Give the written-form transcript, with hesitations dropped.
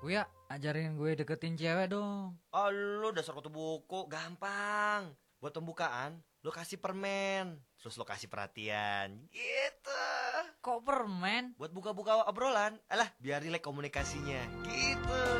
Uya, ajarin gue deketin cewek dong. Oh, lu dasar kutu buku, gampang. Buat pembukaan, lu kasih permen, terus lu kasih perhatian. Gitu. Kok permen? Buat buka-buka obrolan, alah biar rileks komunikasinya. Gitu.